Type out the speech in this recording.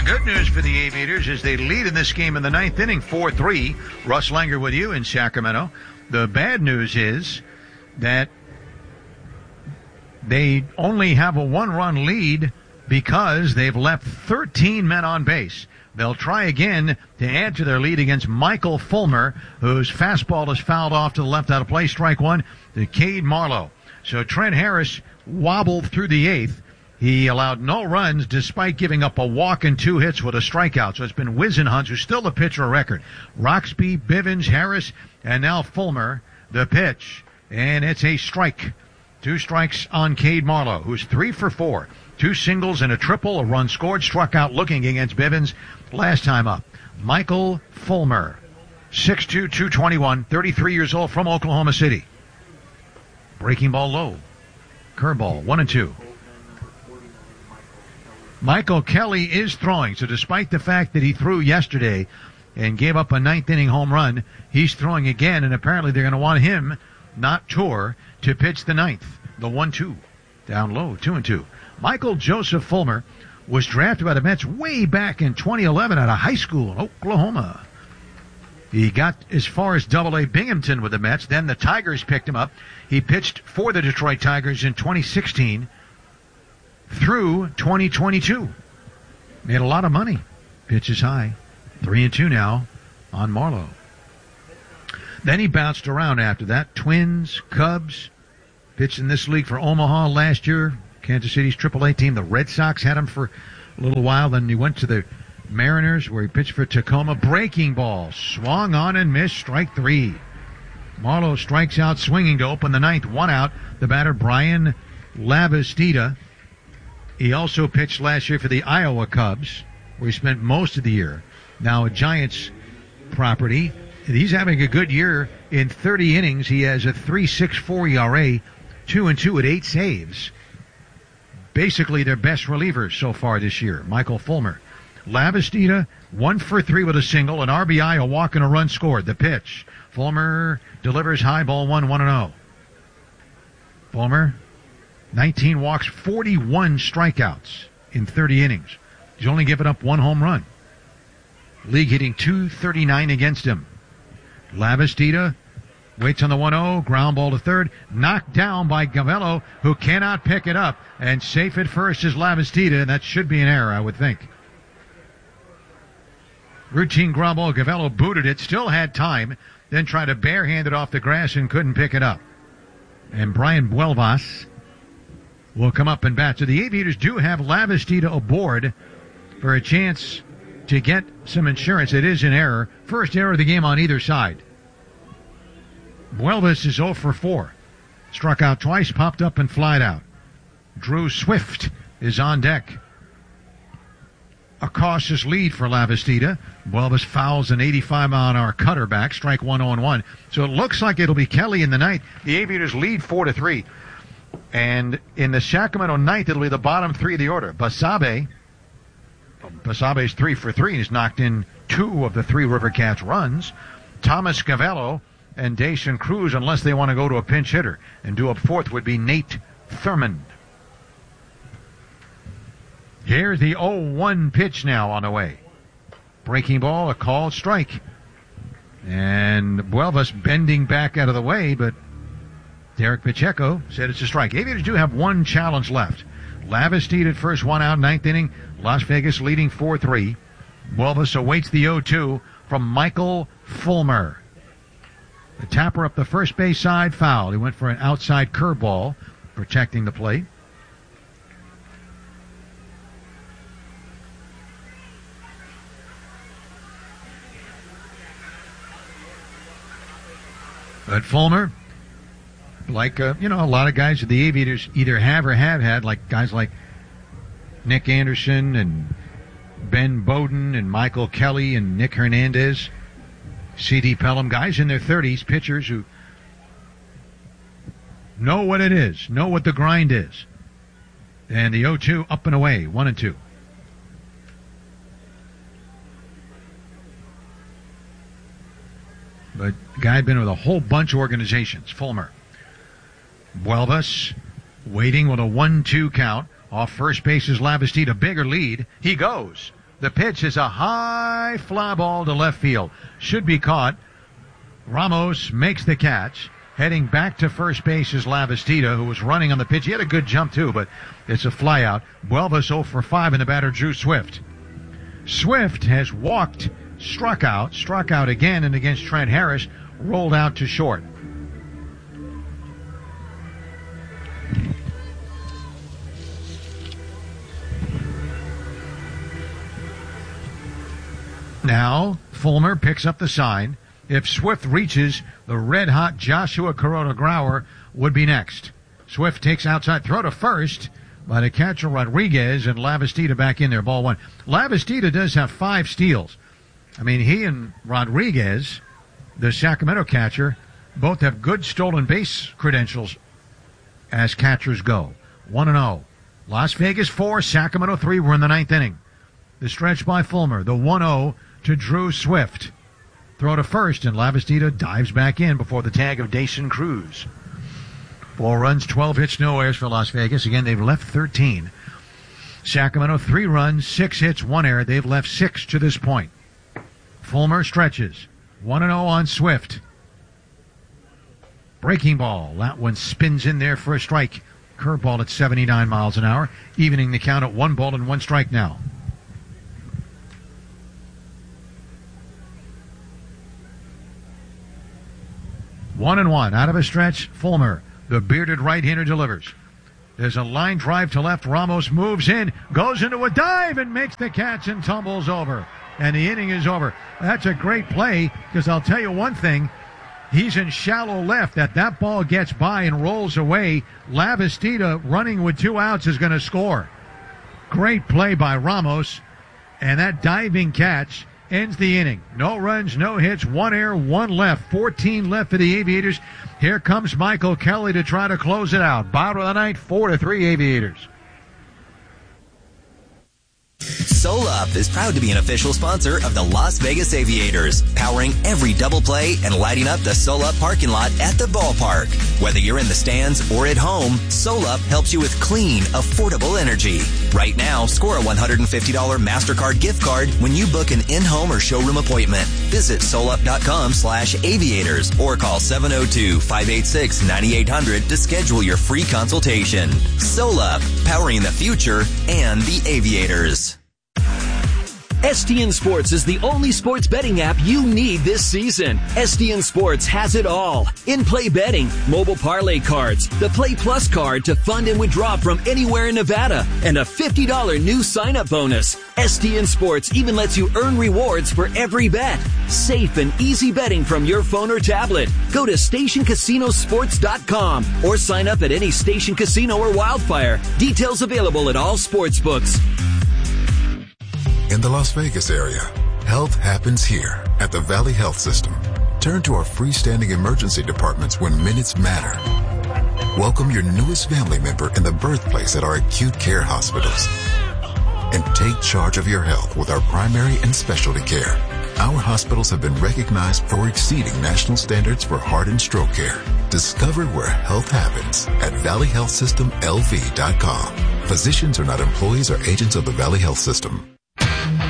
the good news for the Aviators is they lead in this game in the ninth inning, 4-3. Russ Langer with you in Sacramento. The bad news is that they only have a one-run lead because they've left 13 men on base. They'll try again to add to their lead against Michael Fulmer, whose fastball is fouled off to the left out of play. Strike one to Cade Marlowe. So Trent Harris wobbled through the eighth. He allowed no runs despite giving up a walk and 2 hits with a strikeout. So it's been Whisenhunt, who's still the pitcher of record. Roxby, Bivens, Harris, and now Fulmer, the pitch. And it's a strike. 2 strikes on Cade Marlowe, who's 3 for 4. 2 singles and a triple, a run scored, struck out looking against Bivens last time up. Michael Fulmer, 6'2", 221, 33 years old, from Oklahoma City. Breaking ball low. Curveball, 1-2. Michael Kelly is throwing, so despite the fact that he threw yesterday and gave up a ninth inning home run, he's throwing again, and apparently they're going to want him, not Tor, to pitch the ninth. The 1-2. Down low, 2-2. Michael Joseph Fulmer was drafted by the Mets way back in 2011 out of high school in Oklahoma. He got as far as Double-A Binghamton with the Mets. Then the Tigers picked him up. He pitched for the Detroit Tigers in 2016 through 2022. Made a lot of money. Pitches high. 3-2 now on Marlowe. Then he bounced around after that. Twins, Cubs. Pitched in this league for Omaha last year. Kansas City's AAA team. The Red Sox had him for a little while. Then he went to the Mariners where he pitched for Tacoma. Breaking ball. Swung on and missed. Strike 3. Marlowe strikes out swinging to open the ninth. 1 out. The batter, Brian Lavastida. He also pitched last year for the Iowa Cubs, where he spent most of the year. Now a Giants property. He's having a good year. In 30 innings, he has a 3.64 ERA, 2-2 at 8 saves. Basically their best relievers so far this year. Michael Fulmer. Lavastida, 1 for 3 with a single, an RBI, a walk, and a run scored. The pitch. Fulmer delivers high, ball 1, 1-0. Fulmer, 19 walks, 41 strikeouts in 30 innings. He's only given up 1 home run. League hitting .239 against him. Lavastida waits on the 1-0, ground ball to third, knocked down by Gavello, who cannot pick it up, and safe at first is Lavastida, and that should be an error, I would think. Routine ground ball, Gavello booted it, still had time, then tried to barehand it off the grass and couldn't pick it up. And Brian Buelvas will come up and bat. So the Aviators do have Lavastida aboard for a chance to get some insurance. It is an error. First error of the game on either side. Buelvas is 0 for 4. Struck out twice, popped up and flied out. Drew Swift is on deck. A cautious lead for Lavastida. Buelvas fouls an 85-mile-an-hour cutter back. Strike 1, 0-1. So it looks like it'll be Kelly in the ninth. The Aviators lead 4-3. And in the Sacramento ninth, it'll be the bottom 3 of the order. Basabe's 3 for 3. He's knocked in 2 of the 3 River Cats runs. Thomas Gavello and Dason Cruz, unless they want to go to a pinch hitter. And due up fourth would be Nate Thurmond. Here's the 0-1 pitch now on the way. Breaking ball, a called strike. And Buelvas bending back out of the way, but Derek Pacheco said it's a strike. Aviators do have 1 challenge left. Lavastida at first, 1 out, 9th inning. Las Vegas leading 4-3. Buelvas awaits the 0-2 from Michael Fulmer. The tapper up the first base side, foul. He went for an outside curveball, protecting the plate. But Fulmer, like, a lot of guys that the Aviators either have or have had, like guys like Nick Anderson and Ben Bowden and Michael Kelly and Nick Hernandez, C.D. Pelham, guys in their 30s, pitchers who know what it is, know what the grind is. And the 0-2 up and away, 1-2. But guy had been with a whole bunch of organizations. Fulmer. Buelvas waiting with a 1-2 count. Off first base is Lavastida. Bigger lead. He goes. The pitch is a high fly ball to left field. Should be caught. Ramos makes the catch. Heading back to first base is Lavastida, who was running on the pitch. He had a good jump, too, but it's a fly out. Buelvis 0 for 5, and the batter Drew Swift. Swift has walked, struck out again, and against Trent Harris, rolled out to short. Now, Fulmer picks up the sign. If Swift reaches, the red-hot Joshua Corona-Grauer would be next. Swift takes outside throw to first by the catcher Rodriguez, and Lavastida back in there, ball one. Lavastida does have 5 steals. I mean, he and Rodriguez, the Sacramento catcher, both have good stolen base credentials as catchers go. 1-0. Las Vegas 4, Sacramento 3. We're in the 9th inning. The stretch by Fulmer, the 1-0 to Drew Swift. Throw to first, and Lavastida dives back in before the tag of Dason Cruz. 4 runs, 12 hits, no errors for Las Vegas. Again, they've left 13. Sacramento, 3 runs, 6 hits, 1 error. They've left 6 to this point. Fulmer stretches. 1-0 on Swift. Breaking ball. That one spins in there for a strike. Curveball at 79 miles an hour. Evening the count at 1 ball and 1 strike now. One and one out of a stretch. Fulmer, the bearded right-hander, delivers. There's a line drive to left. Ramos moves in, goes into a dive, and makes the catch and tumbles over. And the inning is over. That's a great play, because I'll tell you one thing. He's in shallow left. That ball gets by and rolls away. Lavastida, running with 2 outs, is going to score. Great play by Ramos. And that diving catch ends the inning. No runs, no hits, 1 error, 1 left. 14 left for the Aviators. Here comes Michael Kelly to try to close it out. Bottom of the ninth, 4-3 Aviators. SoLup is proud to be an official sponsor of the Las Vegas Aviators, powering every double play and lighting up the SoLup parking lot at the ballpark. Whether you're in the stands or at home, SoLup helps you with clean, affordable energy. Right now, score a $150 MasterCard gift card when you book an in-home or showroom appointment. Visit SoLup.com/aviators or call 702-586-9800 to schedule your free consultation. SoLup, powering the future and the Aviators. STN Sports is the only sports betting app you need this season. STN Sports has it all. In-play betting, mobile parlay cards, the Play Plus card to fund and withdraw from anywhere in Nevada, and a $50 new sign-up bonus. STN Sports even lets you earn rewards for every bet. Safe and easy betting from your phone or tablet. Go to StationCasinoSports.com or sign up at any Station Casino or Wildfire. Details available at all sportsbooks. In the Las Vegas area, health happens here at the Valley Health System. Turn to our freestanding emergency departments when minutes matter. Welcome your newest family member in the birthplace at our acute care hospitals. And take charge of your health with our primary and specialty care. Our hospitals have been recognized for exceeding national standards for heart and stroke care. Discover where health happens at valleyhealthsystemlv.com. Physicians are not employees or agents of the Valley Health System.